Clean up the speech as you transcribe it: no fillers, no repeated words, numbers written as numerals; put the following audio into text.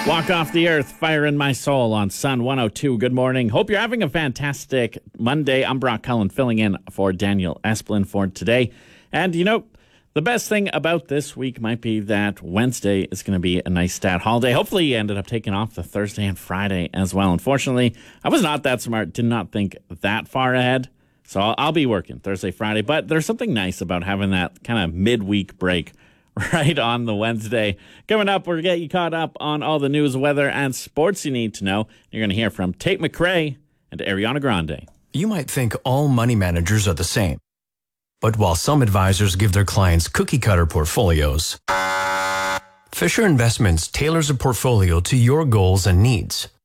Walk Off the Earth, Fire in My Soul on Sun 102. Good morning. Hope you're having a fantastic Monday. I'm Brock Cullen filling in for Daniel Esplin for today. And, you know, the best thing about this week might be that Wednesday is going to be a nice stat holiday. Hopefully you ended up taking off the Thursday and Friday as well. Unfortunately, I was not that smart, did not think that far ahead. So I'll be working Thursday, Friday. But there's something nice about having that kind of midweek break right on the Wednesday. Coming up, we'll get you caught up on all the news, weather, and sports you need to know. You're going to hear from Tate McRae and Ariana Grande. You might think all money managers are the same. But while some advisors give their clients cookie-cutter portfolios, Fisher Investments tailors a portfolio to your goals and needs.